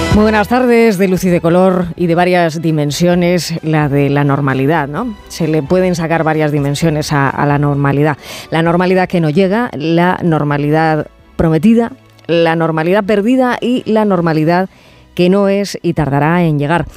Muy buenas tardes, de luz y de color y de varias dimensiones, la de la normalidad, ¿no? Se le pueden sacar varias dimensiones a la normalidad. La normalidad que no llega, la normalidad prometida, la normalidad perdida y la normalidad que no es y tardará en llegar.